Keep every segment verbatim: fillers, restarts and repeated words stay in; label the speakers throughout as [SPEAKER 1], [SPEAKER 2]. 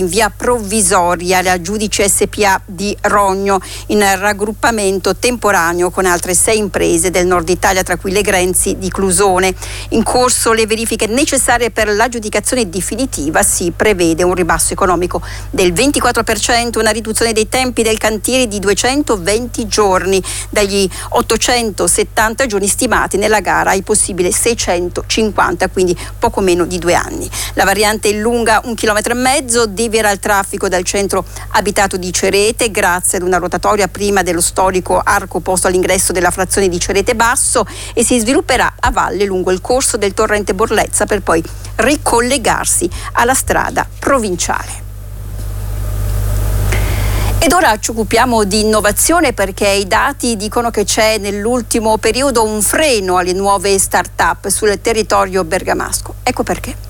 [SPEAKER 1] in via provvisoria la Giudice S P A di Rogno, in raggruppamento temporaneo con altre sei imprese del nord Italia, tra cui le Grenzi di Clusone. In corso le verifiche necessarie per l'aggiudicazione definitiva. Si prevede un ribasso economico del ventiquattro per cento, una riduzione dei tempi del cantiere di duecentoventi giorni, dagli ottocentosettanta giorni stimati nella gara ai possibili seicentocinquanta, quindi poco meno di due anni. La variante è lunga un chilometro e mezzo, devierà il traffico dal centro abitato di Cerete grazie ad una rotatoria prima dello storico arco posto all'ingresso della frazione di Cerete Basso e si svilupperà a valle lungo il corso del torrente Borlezza per poi ricollegarsi alla strada provinciale. Ed ora ci occupiamo di innovazione, perché i dati dicono che c'è nell'ultimo periodo un freno alle nuove start-up sul territorio bergamasco. Ecco perché.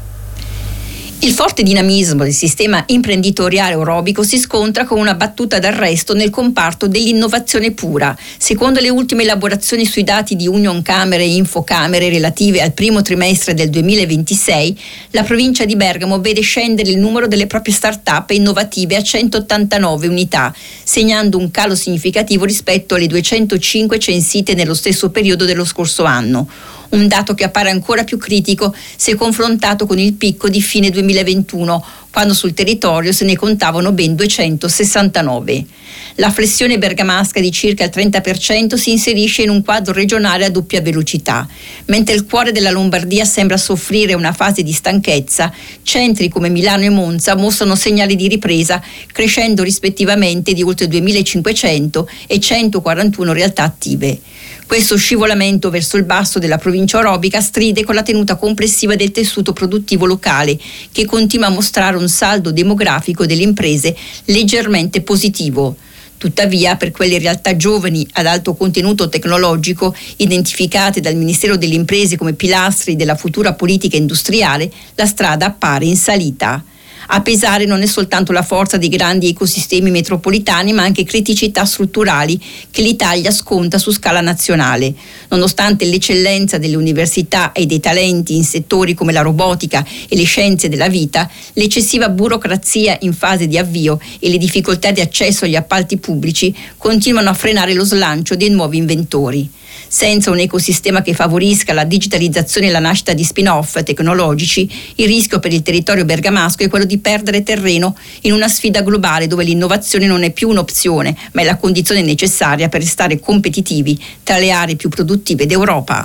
[SPEAKER 2] Il forte dinamismo del sistema imprenditoriale orobico si scontra con una battuta d'arresto nel comparto dell'innovazione pura. Secondo le ultime elaborazioni sui dati di Unioncamere e Infocamere relative al primo trimestre del duemilaventisei, la provincia di Bergamo vede scendere il numero delle proprie start-up innovative a centottantanove unità, segnando un calo significativo rispetto alle duecentocinque censite nello stesso periodo dello scorso anno. Un dato che appare ancora più critico se confrontato con il picco di fine duemilaventuno, quando sul territorio se ne contavano ben duecentosessantanove. La flessione bergamasca di circa il trenta per cento si inserisce in un quadro regionale a doppia velocità. Mentre il cuore della Lombardia sembra soffrire una fase di stanchezza, centri come Milano e Monza mostrano segnali di ripresa, crescendo rispettivamente di oltre duemilacinquecento e centoquarantuno realtà attive. Questo scivolamento verso il basso della provincia orobica stride con la tenuta complessiva del tessuto produttivo locale, che continua a mostrare un saldo demografico delle imprese leggermente positivo. Tuttavia, per quelle realtà giovani ad alto contenuto tecnologico, identificate dal Ministero delle Imprese come pilastri della futura politica industriale, la strada appare in salita. A pesare non è soltanto la forza dei grandi ecosistemi metropolitani, ma anche criticità strutturali che l'Italia sconta su scala nazionale. Nonostante l'eccellenza delle università e dei talenti in settori come la robotica e le scienze della vita, l'eccessiva burocrazia in fase di avvio e le difficoltà di accesso agli appalti pubblici continuano a frenare lo slancio dei nuovi inventori. Senza un ecosistema che favorisca la digitalizzazione e la nascita di spin-off tecnologici, il rischio per il territorio bergamasco è quello di perdere terreno in una sfida globale dove l'innovazione non è più un'opzione, ma è la condizione necessaria per restare competitivi tra le aree più produttive d'Europa.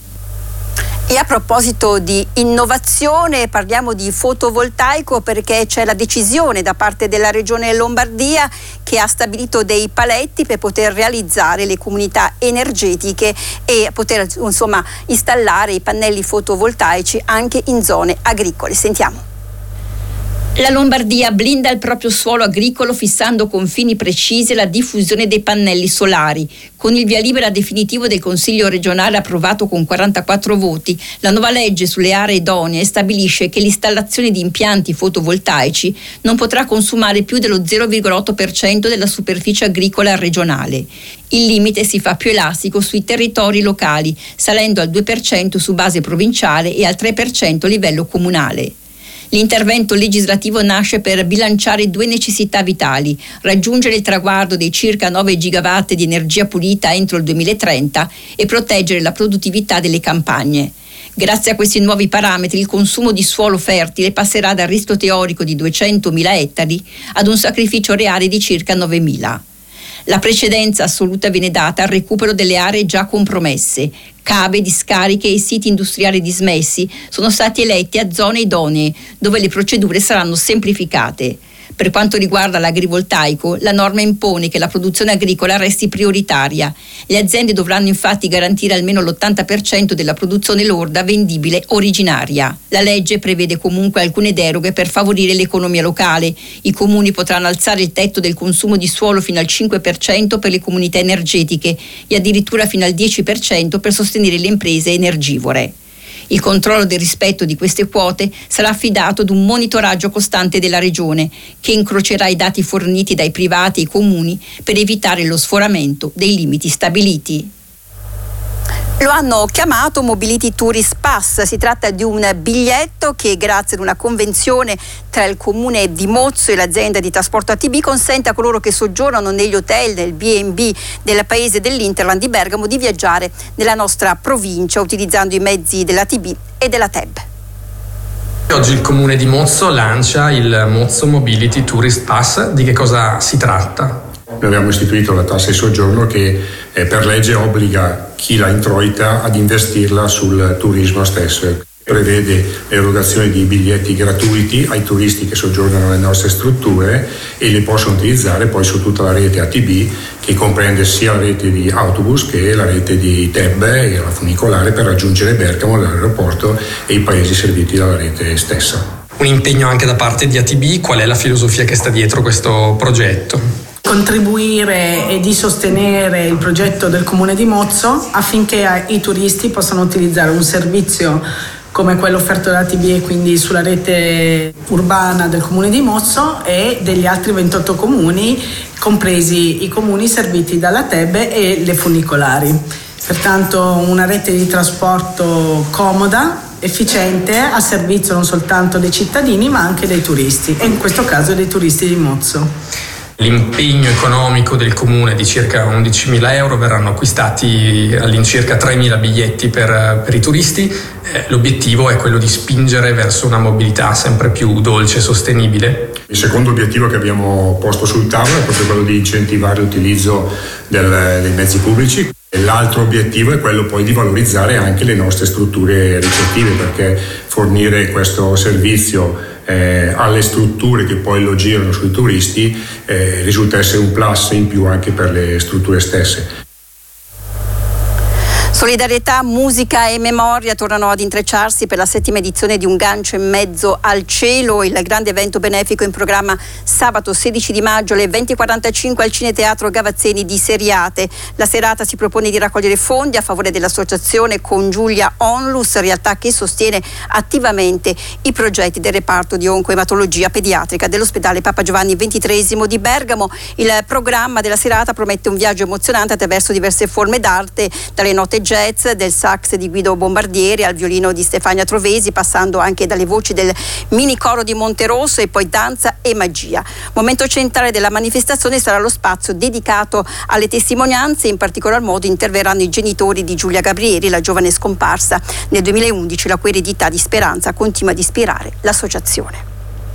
[SPEAKER 1] E a proposito di innovazione parliamo di fotovoltaico, perché c'è la decisione da parte della Regione Lombardia che ha stabilito dei paletti per poter realizzare le comunità energetiche e poter insomma installare i pannelli fotovoltaici anche in zone agricole. Sentiamo.
[SPEAKER 2] La Lombardia blinda il proprio suolo agricolo fissando confini precisi alla diffusione dei pannelli solari. Con il via libera definitivo del Consiglio regionale approvato con quarantaquattro voti, la nuova legge sulle aree idonee stabilisce che l'installazione di impianti fotovoltaici non potrà consumare più dello zero virgola otto per cento della superficie agricola regionale. Il limite si fa più elastico sui territori locali, salendo al due per cento su base provinciale e al tre per cento a livello comunale. L'intervento legislativo nasce per bilanciare due necessità vitali: raggiungere il traguardo dei circa nove gigawatt di energia pulita entro il duemilatrenta e proteggere la produttività delle campagne. Grazie a questi nuovi parametri il consumo di suolo fertile passerà dal rischio teorico di duecentomila ettari ad un sacrificio reale di circa novemila. La precedenza assoluta viene data al recupero delle aree già compromesse. Cave, discariche e siti industriali dismessi sono stati eletti a zone idonee, dove le procedure saranno semplificate. Per quanto riguarda l'agrivoltaico, la norma impone che la produzione agricola resti prioritaria. Le aziende dovranno infatti garantire almeno l'ottanta per cento della produzione lorda vendibile originaria. La legge prevede comunque alcune deroghe per favorire l'economia locale. I comuni potranno alzare il tetto del consumo di suolo fino al cinque per cento per le comunità energetiche e addirittura fino al dieci per cento per sostenere le imprese energivore. Il controllo del rispetto di queste quote sarà affidato ad un monitoraggio costante della Regione, che incrocerà i dati forniti dai privati e i comuni per evitare lo sforamento dei limiti stabiliti.
[SPEAKER 1] Lo hanno chiamato Mobility Tourist Pass. Si tratta di un biglietto che, grazie ad una convenzione tra il comune di Mozzo e l'azienda di trasporto A T B, consente a coloro che soggiornano negli hotel del B and B del paese dell'Interland di Bergamo di viaggiare nella nostra provincia utilizzando i mezzi dell'A T B e della T E B.
[SPEAKER 3] Oggi il comune di Mozzo lancia il Mozzo Mobility Tourist Pass. Di che cosa si tratta?
[SPEAKER 4] Noi abbiamo istituito la tassa di soggiorno che eh, per legge obbliga chi la introita ad investirla sul turismo stesso. Prevede l'erogazione di biglietti gratuiti ai turisti che soggiornano nelle nostre strutture e li possono utilizzare poi su tutta la rete A T B, che comprende sia la rete di autobus che la rete di T E B e la funicolare, per raggiungere Bergamo, l'aeroporto e i paesi serviti dalla rete stessa.
[SPEAKER 3] Un impegno anche da parte di A T B. Qual è la filosofia che sta dietro questo progetto?
[SPEAKER 5] Contribuire e di sostenere il progetto del Comune di Mozzo affinché i turisti possano utilizzare un servizio come quello offerto da A T B e quindi sulla rete urbana del Comune di Mozzo e degli altri ventotto comuni, compresi i comuni serviti dalla T E B e le funicolari. Pertanto una rete di trasporto comoda, efficiente, a servizio non soltanto dei cittadini ma anche dei turisti, e in questo caso dei turisti di Mozzo.
[SPEAKER 3] L'impegno economico del comune di circa undicimila euro, verranno acquistati all'incirca tremila biglietti per, per i turisti. Eh, l'obiettivo è quello di spingere verso una mobilità sempre più dolce e sostenibile.
[SPEAKER 4] Il secondo obiettivo che abbiamo posto sul tavolo è proprio quello di incentivare l'utilizzo del, dei mezzi pubblici. L'altro obiettivo è quello poi di valorizzare anche le nostre strutture ricettive, perché fornire questo servizio eh, alle strutture che poi lo girano sui turisti eh, risulta essere un plus in più anche per le strutture stesse.
[SPEAKER 1] Solidarietà, musica e memoria tornano ad intrecciarsi per la settima edizione di Un gancio in mezzo al cielo, il grande evento benefico in programma sabato sedici di maggio alle venti e quarantacinque al Cineteatro Gavazzeni di Seriate. La serata si propone di raccogliere fondi a favore dell'associazione Congiulia Onlus, realtà che sostiene attivamente i progetti del reparto di oncoematologia pediatrica dell'ospedale Papa Giovanni ventitreesimo di Bergamo. Il programma della serata promette un viaggio emozionante attraverso diverse forme d'arte, dalle note jazz del sax di Guido Bombardieri al violino di Stefania Trovesi, passando anche dalle voci del mini coro di Monterosso, e poi danza e magia. Momento centrale della manifestazione sarà lo spazio dedicato alle testimonianze. In particolar modo interverranno i genitori di Giulia Gabrieli, la giovane scomparsa nel duemilaundici, la cui eredità di speranza continua ad ispirare l'associazione.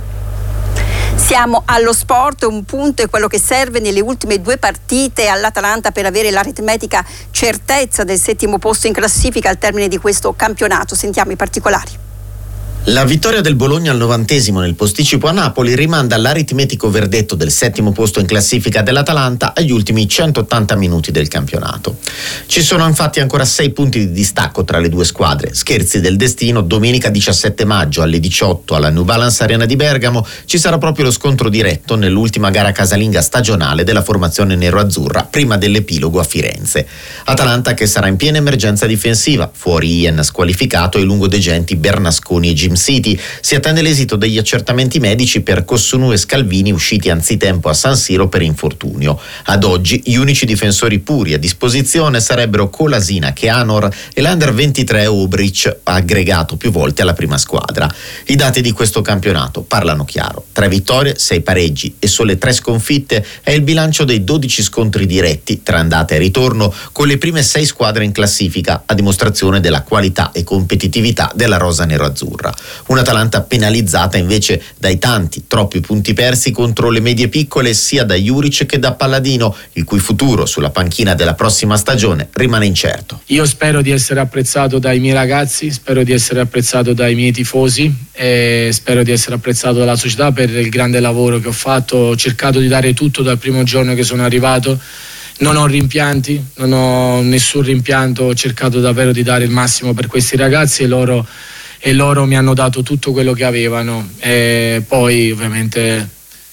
[SPEAKER 1] Siamo allo sport, un punto è quello che serve nelle ultime due partite all'Atalanta per avere l'aritmetica certezza del settimo posto in classifica al termine di questo campionato. Sentiamo i particolari.
[SPEAKER 6] La vittoria del Bologna al novantesimo nel posticipo a Napoli rimanda l'aritmetico verdetto del settimo posto in classifica dell'Atalanta agli ultimi centottanta minuti del campionato. Ci sono infatti ancora sei punti di distacco tra le due squadre. Scherzi del destino, domenica diciassette maggio alle diciotto alla New Balance Arena di Bergamo ci sarà proprio lo scontro diretto nell'ultima gara casalinga stagionale della formazione nero-azzurra prima dell'epilogo a Firenze. Atalanta che sarà in piena emergenza difensiva, fuori Ian squalificato e lungodegenti Bernasconi e Jim City. Si attende l'esito degli accertamenti medici per Cossonù e Scalvini, usciti anzitempo a San Siro per infortunio. Ad oggi gli unici difensori puri a disposizione sarebbero Colasina, Keanor e l'Under ventitré Obrich, aggregato più volte alla prima squadra. I dati di questo campionato parlano chiaro: tre vittorie, sei pareggi e sole tre sconfitte è il bilancio dei dodici scontri diretti tra andata e ritorno con le prime sei squadre in classifica, a dimostrazione della qualità e competitività della rosa nero-azzurra. Un'Atalanta penalizzata invece dai tanti, troppi punti persi contro le medie piccole sia da Juric che da Palladino, il cui futuro sulla panchina della prossima stagione rimane incerto.
[SPEAKER 7] Io spero di essere apprezzato dai miei ragazzi, spero di essere apprezzato dai miei tifosi e spero di essere apprezzato dalla società per il grande lavoro che ho fatto. Ho cercato di dare tutto dal primo giorno che sono arrivato. Non ho rimpianti, non ho nessun rimpianto, ho cercato davvero di dare il massimo per questi ragazzi e loro e loro mi hanno dato tutto quello che avevano. E poi ovviamente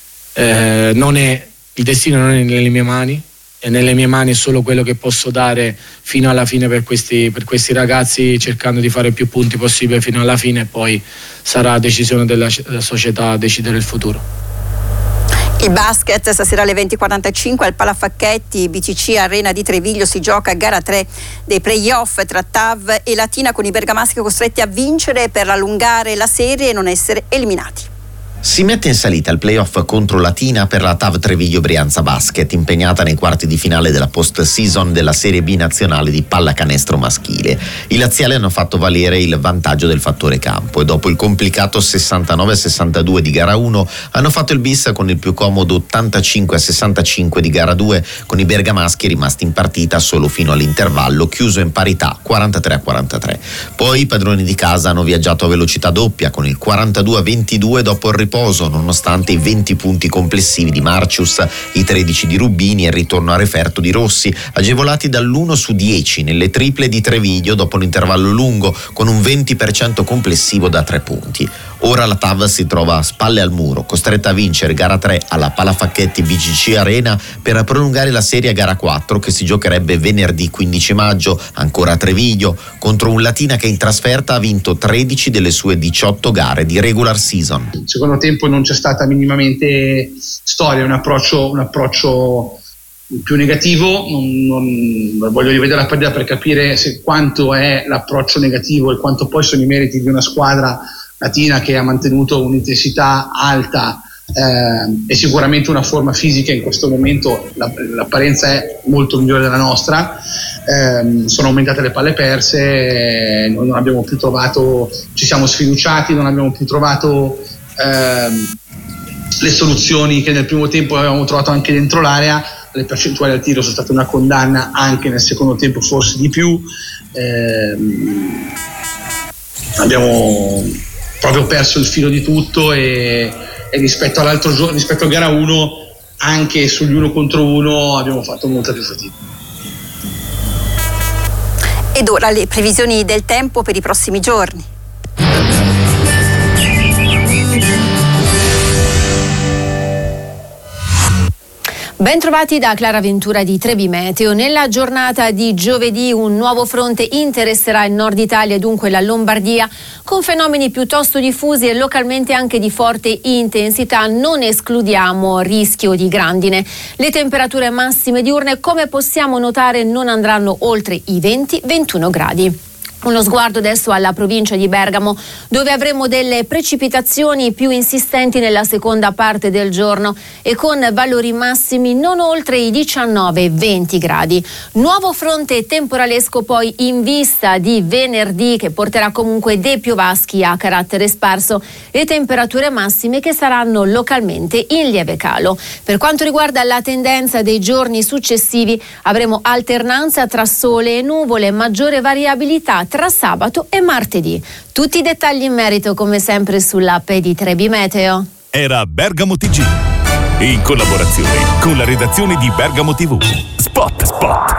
[SPEAKER 7] eh, non è, il destino non è nelle mie mani, e nelle mie mani è solo quello che posso dare fino alla fine per questi, per questi ragazzi, cercando di fare più punti possibile fino alla fine, e poi sarà decisione della, della società decidere il futuro.
[SPEAKER 1] Il basket stasera alle venti e quarantacinque al Palafacchetti B C C Arena di Treviglio si gioca gara tre dei playoff tra T A V e Latina, con i bergamaschi costretti a vincere per allungare la serie e non essere eliminati.
[SPEAKER 6] Si mette in salita il playoff contro Latina per la T A V Treviglio Brianza Basket, impegnata nei quarti di finale della post-season della Serie B nazionale di pallacanestro maschile. I laziali hanno fatto valere il vantaggio del fattore campo e dopo il complicato sessantanove a sessantadue di gara uno hanno fatto il bis con il più comodo ottantacinque a sessantacinque di gara due, con i bergamaschi rimasti in partita solo fino all'intervallo, chiuso in parità quarantatré a quarantatré. Poi i padroni di casa hanno viaggiato a velocità doppia con il quarantadue a ventidue dopo il riposo, nonostante i venti punti complessivi di Marcius, i tredici di Rubini e il ritorno a referto di Rossi, agevolati dall'uno su dieci nelle triple di Treviglio dopo l'intervallo lungo, con un venti per cento complessivo da tre punti. Ora la T A V si trova a spalle al muro, costretta a vincere gara tre alla Palafacchetti B C C Arena per prolungare la serie a gara quattro, che si giocherebbe venerdì quindici maggio, ancora a Treviglio, contro un Latina che in trasferta ha vinto tredici delle sue diciotto gare di regular season.
[SPEAKER 8] Il secondo tempo non c'è stata minimamente storia, un approccio, un approccio più negativo. Non, non voglio rivedere la partita per capire se quanto è l'approccio negativo e quanto poi sono i meriti di una squadra latina che ha mantenuto un'intensità alta eh, e sicuramente una forma fisica in questo momento. La, l'apparenza è molto migliore della nostra, eh, sono aumentate le palle perse, eh, non abbiamo più trovato, ci siamo sfiduciati, non abbiamo più trovato eh, le soluzioni che nel primo tempo avevamo trovato anche dentro l'area. Le percentuali al tiro sono state una condanna, anche nel secondo tempo forse di più. Eh, abbiamo proprio perso il filo di tutto e, e rispetto all'altro giorno, rispetto a gara uno, anche sugli uno contro uno abbiamo fatto molta più fatica.
[SPEAKER 1] Ed ora le previsioni del tempo per i prossimi giorni.
[SPEAKER 9] Ben trovati da Clara Ventura di Trebi Meteo. Nella giornata di giovedì un nuovo fronte interesserà il nord Italia e dunque la Lombardia, con fenomeni piuttosto diffusi e localmente anche di forte intensità. Non escludiamo rischio di grandine. Le temperature massime diurne, come possiamo notare, non andranno oltre i venti ventuno gradi. Uno sguardo adesso alla provincia di Bergamo, dove avremo delle precipitazioni più insistenti nella seconda parte del giorno e con valori massimi non oltre i diciannove venti gradi. Nuovo fronte temporalesco poi in vista di venerdì, che porterà comunque dei piovaschi a carattere sparso e temperature massime che saranno localmente in lieve calo. Per quanto riguarda la tendenza dei giorni successivi, avremo alternanza tra sole e nuvole, maggiore variabilità tra sabato e martedì. Tutti i dettagli in merito come sempre sull'app di Trebi Meteo.
[SPEAKER 10] Era Bergamo T G, in collaborazione con la redazione di Bergamo tivù. Spot Spot.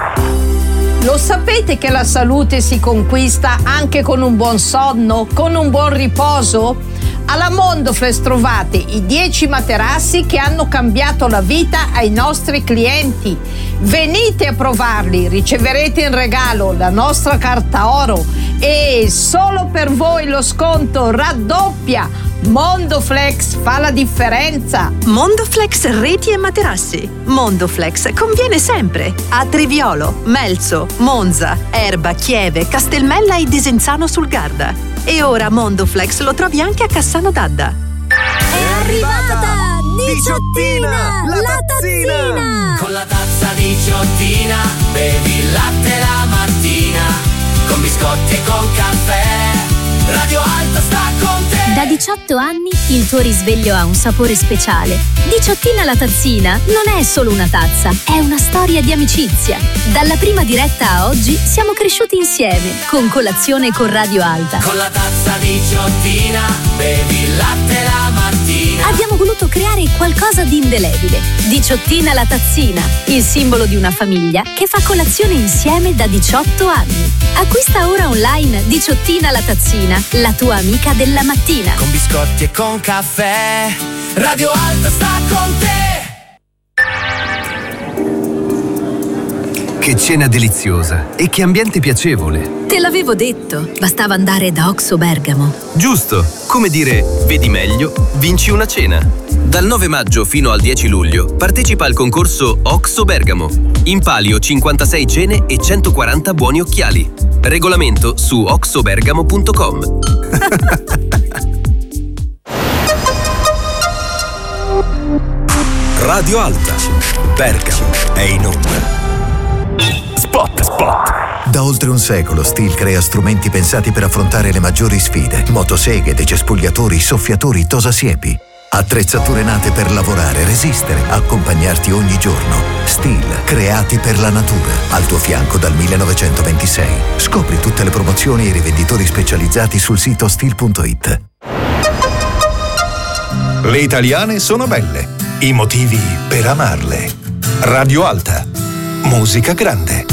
[SPEAKER 11] Lo sapete che la salute si conquista anche con un buon sonno, con un buon riposo? Alla Mondoflex trovate i dieci materassi che hanno cambiato la vita ai nostri clienti. Venite a provarli, riceverete in regalo la nostra carta oro e solo per voi lo sconto raddoppia. Mondoflex fa la differenza.
[SPEAKER 12] Mondoflex reti e materassi. Mondoflex conviene sempre a Treviolo, Melzo, Monza, Erba, Chieve, Castelmella e Desenzano sul Garda. E ora Mondoflex lo trovi anche a Cassano d'Adda.
[SPEAKER 13] È arrivata Diciottina, la tazzina! Con la tazza Diciottina bevi il latte la mattina, con biscotti e con caffè, Radio Alta sta con te.
[SPEAKER 14] Da diciotto anni il tuo risveglio ha un sapore speciale. Diciottina la tazzina non è solo una tazza, è una storia di amicizia. Dalla prima diretta a oggi siamo cresciuti insieme, con colazione con Radio Alta.
[SPEAKER 13] Con la tazza Diciottina bevi il latte la mattina.
[SPEAKER 14] Abbiamo voluto creare qualcosa di indelebile. Diciottina la tazzina, il simbolo di una famiglia che fa colazione insieme da diciotto anni. Acquista ora online Diciottina la tazzina, la tua amica della mattina.
[SPEAKER 13] Con biscotti e con caffè, Radio Alta sta con te.
[SPEAKER 15] Che cena deliziosa e che ambiente piacevole.
[SPEAKER 14] Te l'avevo detto, bastava andare da Oxo Bergamo.
[SPEAKER 15] Giusto, come dire, vedi meglio, vinci una cena. Dal nove maggio fino al dieci luglio partecipa al concorso Oxo Bergamo. In palio cinquantasei cene e centoquaranta buoni occhiali. Regolamento su oxobergamo punto com.
[SPEAKER 16] Radio Alta, Bergamo è in onda.
[SPEAKER 10] Spot, spot.
[SPEAKER 17] Da oltre un secolo Stihl crea strumenti pensati per affrontare le maggiori sfide. Motoseghe, decespugliatori, soffiatori, tosasiepi. Attrezzature nate per lavorare, resistere, accompagnarti ogni giorno. Stihl, creati per la natura. Al tuo fianco dal millenovecentoventisei. Scopri tutte le promozioni e i rivenditori specializzati sul sito stihl punto it.
[SPEAKER 16] Le italiane sono belle. I motivi per amarle. Radio Alta. Musica grande.